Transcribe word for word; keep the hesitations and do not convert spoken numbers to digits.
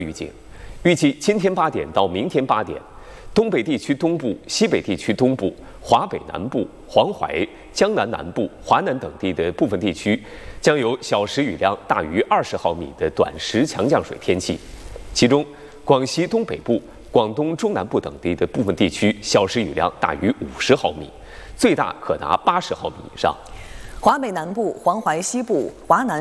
预警，预计今天八点到明天八点，东北地区东部、西北地区东部、华北南部、黄淮、江南南部、华南等地的部分地区将有小时雨量大于二十毫米的短时强降水天气，其中广西东北部、广东中南部等地的部分地区小时雨量大于五十毫米，最大可达八十毫米以上。 华北南部、黄淮西部、华南。